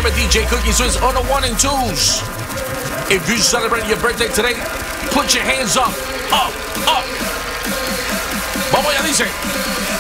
Remember, DJ Cookie Swiss on the 1 and 2s. If you celebrate your birthday today, put your hands up, up, up. Vamos, ya dice.